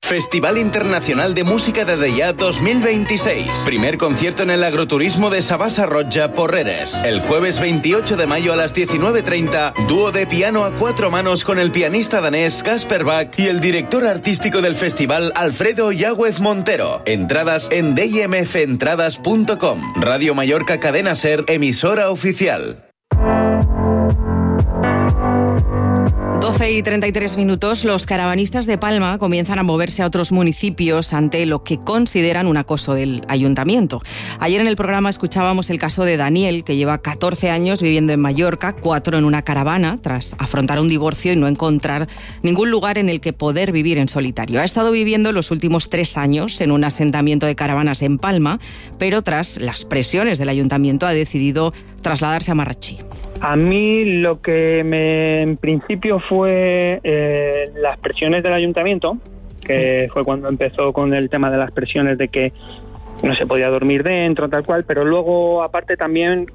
Festival Internacional de Música de Deià 2026. Primer concierto en el agroturismo de Sabasa Roja, Porreres. El jueves 28 de mayo a las 19:30, dúo de piano a 4 manos con el pianista danés Kasper Bach y el director artístico del festival Alfredo Yáguez Montero. Entradas en dmfentradas.com. Radio Mallorca Cadena Ser, emisora oficial. 12:33. Los caravanistas de Palma comienzan a moverse a otros municipios ante lo que consideran un acoso del ayuntamiento. Ayer en el programa escuchábamos el caso de Daniel, que lleva 14 años viviendo en Mallorca, 4 en una caravana, tras afrontar un divorcio y no encontrar ningún lugar en el que poder vivir en solitario. Ha estado viviendo los últimos 3 años en un asentamiento de caravanas en Palma, pero tras las presiones del ayuntamiento ha decidido trasladarse a Marratxí. A mí lo que en principio fue las presiones del ayuntamiento, que fue cuando empezó con el tema de las presiones de que no se podía dormir dentro, tal cual, pero luego aparte también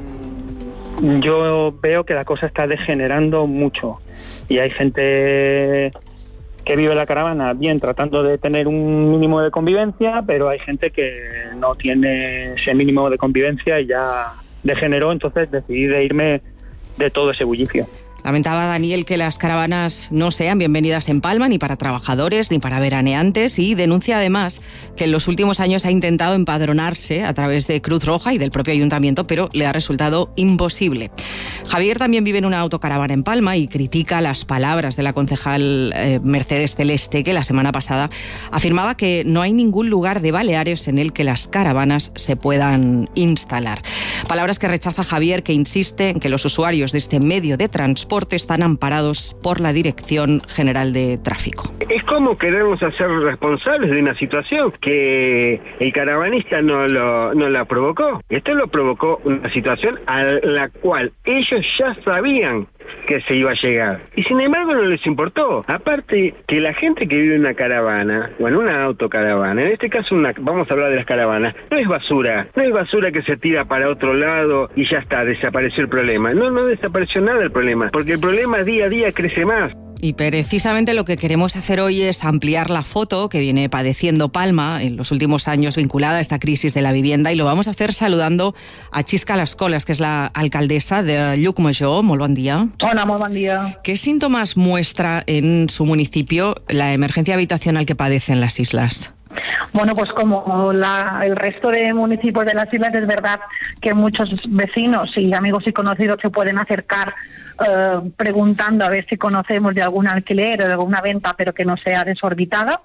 yo veo que la cosa está degenerando mucho y hay gente que vive en la caravana bien tratando de tener un mínimo de convivencia, pero hay gente que no tiene ese mínimo de convivencia y ya degeneró, entonces decidí de irme de todo ese bullicio. Lamentaba Daniel que las caravanas no sean bienvenidas en Palma ni para trabajadores ni para veraneantes y denuncia además que en los últimos años ha intentado empadronarse a través de Cruz Roja y del propio ayuntamiento, pero le ha resultado imposible. Javier también vive en una autocaravana en Palma y critica las palabras de la concejal Mercedes Celeste, que la semana pasada afirmaba que no hay ningún lugar de Baleares en el que las caravanas se puedan instalar. Palabras que rechaza Javier, que insiste en que los usuarios de este medio de transporte están amparados por la Dirección General de Tráfico. Es como querernos hacer responsables de una situación que el caravanista no la provocó. Esto lo provocó una situación a la cual ellos ya sabían que se iba a llegar. Y sin embargo no les importó. Aparte que la gente que vive en una caravana, o en una autocaravana, en este caso vamos a hablar de las caravanas, no es basura que se tira para otro lado y ya está, desapareció el problema. No desapareció nada el problema, porque el problema día a día crece más. Y precisamente lo que queremos hacer hoy es ampliar la foto que viene padeciendo Palma en los últimos años vinculada a esta crisis de la vivienda, y lo vamos a hacer saludando a Xisca Las Colas, que es la alcaldesa de Llucmajor. Muy buen día. Hola, muy buen día. ¿Qué síntomas muestra en su municipio la emergencia habitacional que padecen las islas? Bueno, pues como el resto de municipios de las islas, es verdad que muchos vecinos y amigos y conocidos se pueden acercar preguntando a ver si conocemos de algún alquiler o de alguna venta, pero que no sea desorbitada.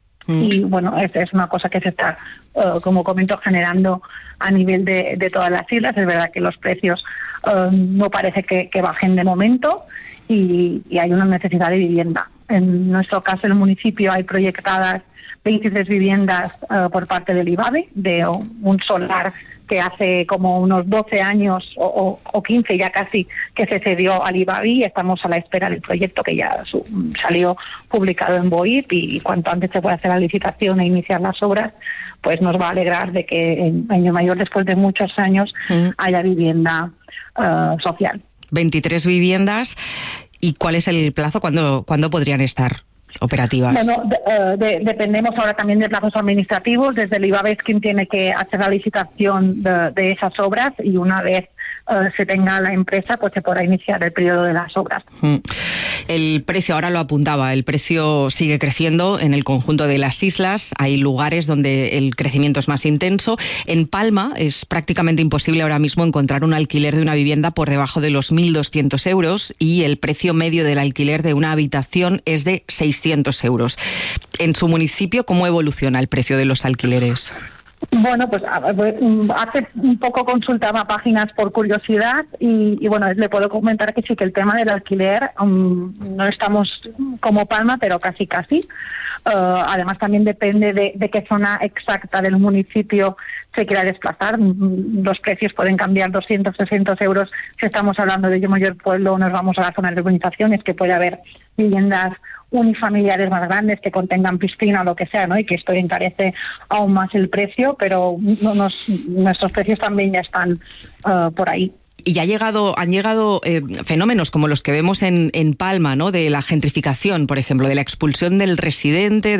Y bueno, es una cosa que se está, como comento, generando a nivel de todas las islas. Es verdad que los precios no parece que bajen de momento y hay una necesidad de vivienda. En nuestro caso, en el municipio hay proyectadas 23 viviendas por parte del IBAVE, de un solar que hace como unos 12 años o 15 ya casi que se cedió al IBAVE, y estamos a la espera del proyecto que ya salió publicado en BOIP, y cuanto antes se pueda hacer la licitación e iniciar las obras, pues nos va a alegrar de que en Llucmajor, después de muchos años, haya vivienda social. 23 viviendas. ¿Y cuál es el plazo? ¿Cuándo podrían estar operativas? Bueno, dependemos ahora también de plazos administrativos. Desde el IBAVE es quien tiene que hacer la licitación de esas obras, y una vez se tenga la empresa, pues se podrá iniciar el periodo de las obras. El precio, ahora lo apuntaba, el precio sigue creciendo en el conjunto de las islas. Hay lugares donde el crecimiento es más intenso. En Palma es prácticamente imposible ahora mismo encontrar un alquiler de una vivienda por debajo de los 1.200 euros, y el precio medio del alquiler de una habitación es de 600 euros. En su municipio, ¿cómo evoluciona el precio de los alquileres? Bueno, pues hace un poco consultaba páginas por curiosidad y bueno, le puedo comentar que sí, que el tema del alquiler no estamos como Palma, pero casi. Además también depende de qué zona exacta del municipio se quiera desplazar. Los precios pueden cambiar 200, 300 euros si estamos hablando de Llucmajor Pueblo, o nos vamos a la zona de urbanizaciones, que puede haber viviendas unifamiliares más grandes que contengan piscina o lo que sea, ¿no? Y que esto encarece aún más el precio, pero nuestros precios también ya están por ahí. Y ya han llegado fenómenos como los que vemos en Palma, ¿no? De la gentrificación, por ejemplo, de la expulsión del residente,